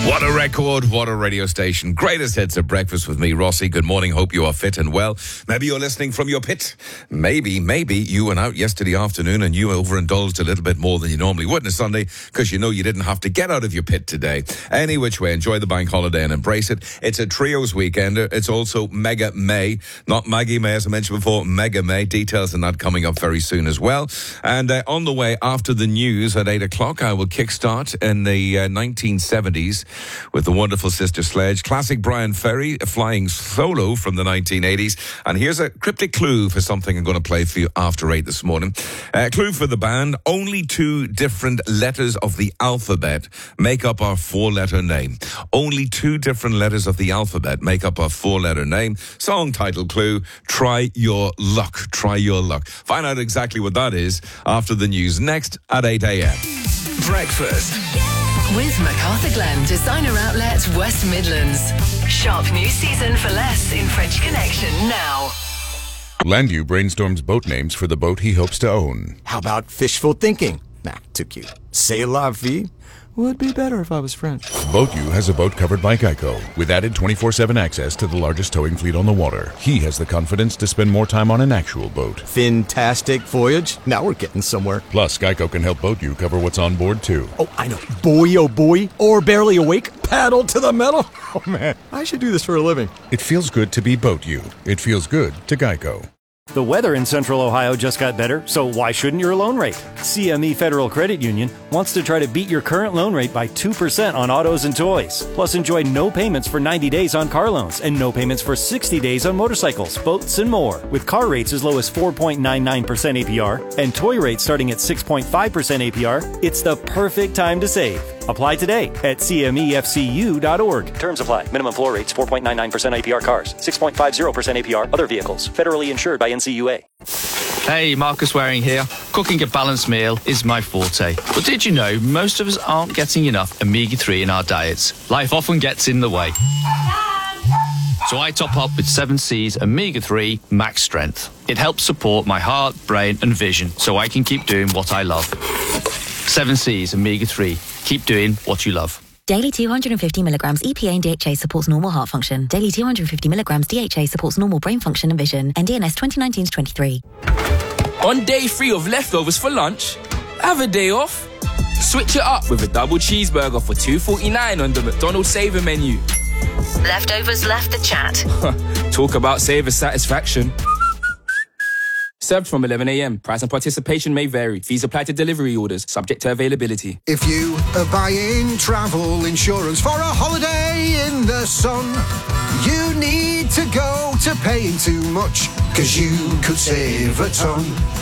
What a record, what a radio station. Greatest hits at breakfast with me, Rossi. Good morning, hope you are fit and well. Maybe you're listening from your pit. Maybe you went out yesterday afternoon and you overindulged a little bit more than you normally would on a Sunday because you know you didn't have to get out of your pit today. Any which way, enjoy the bank holiday and embrace it. It's a trios weekender. It's also Mega May, not Maggie May, as I mentioned before, Mega May. Details on that coming up very soon as well. And on the way after the news at 8 o'clock, I will kickstart in the 1970s with the wonderful Sister Sledge. Classic Brian Ferry flying solo from the 1980s. And here's a cryptic clue for something I'm going to play for you after 8 this morning. Clue for the band: only 2 different letters of the alphabet make up our 4-letter name. Only 2 different letters of the alphabet make up our 4-letter name. Song title clue: Try Your Luck. Try Your Luck. Find out exactly what that is after the news next at 8 a.m. Breakfast with MacArthur Glen Designer Outlet West Midlands. Shop new season for less in French Connection now. Landu brainstorms boat names for the boat he hopes to own. How about fishful thinking? Nah, too cute. C'est la vie? Would be better if I was French. BoatU has a boat covered by Geico with added 24/7 access to the largest towing fleet on the water. He has the confidence to spend more time on an actual boat. Fantastic voyage. Now we're getting somewhere. Plus, Geico can help BoatU cover what's on board, too. Oh, I know. Boy, oh boy. Or barely awake. Paddle to the metal. Oh, man. I should do this for a living. It feels good to be BoatU. It feels good to Geico. The weather in Central Ohio just got better, so why shouldn't your loan rate? CME Federal Credit Union wants to try to beat your current loan rate by 2% on autos and toys. Plus, enjoy no payments for 90 days on car loans and no payments for 60 days on motorcycles, boats, and more. With car rates as low as 4.99% APR and toy rates starting at 6.5% APR, it's the perfect time to save. Apply today at cmefcu.org. Terms apply. Minimum floor rates 4.99% APR cars, 6.50% APR other vehicles. Federally insured by NCUA. Hey, Marcus Waring here. Cooking a balanced meal is my forte. But did you know most of us aren't getting enough omega-3 in our diets? Life often gets in the way. So I top up with 7C's Omega-3 Max Strength. It helps support my heart, brain and vision so I can keep doing what I love. 7C's Omega-3. Keep doing what you love. Daily 250 milligrams EPA and DHA supports normal heart function. Daily 250 milligrams DHA supports normal brain function and vision. NDNS 2019-23. On day 3 of leftovers for lunch, have a day off. Switch it up with a double cheeseburger for $2.49 on the McDonald's Saver menu. Leftovers left the chat. Talk about Saver satisfaction. Served from 11 a.m. Price and participation may vary. Fees apply to delivery orders, subject to availability. If you are buying travel insurance for a holiday in the sun, you need to go to paying too much, 'cause you could save a ton.